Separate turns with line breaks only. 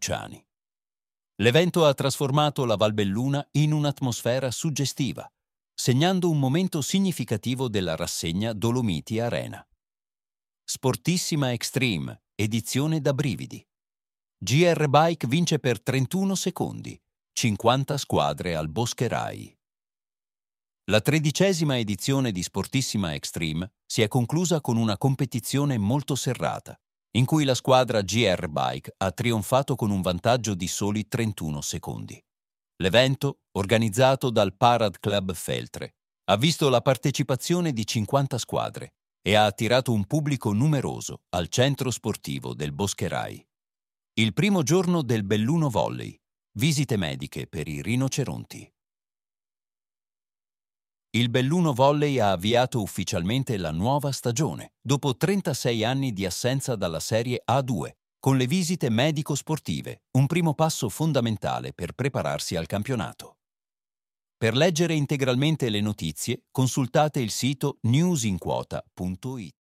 Luciani. L'evento ha trasformato la Valbelluna in un'atmosfera suggestiva, segnando un momento significativo della rassegna Dolomiti Arena. Sportissima Extreme, edizione da brividi. GR Bike vince per 31 secondi, 50 squadre al Boscherai. La 13ª edizione di Sportissima Extreme si è conclusa con una competizione molto serrata, in cui la squadra GR Bike ha trionfato con un vantaggio di soli 31 secondi. L'evento, organizzato dal Parad Club Feltre, ha visto la partecipazione di 50 squadre e ha attirato un pubblico numeroso al centro sportivo del Boscherai. Il primo giorno del Belluno Volley, visite mediche per i rinoceronti. Il Belluno Volley ha avviato ufficialmente la nuova stagione, dopo 36 anni di assenza dalla Serie A2, con le visite medico-sportive, un primo passo fondamentale per prepararsi al campionato. Per leggere integralmente le notizie, consultate il sito newsinquota.it.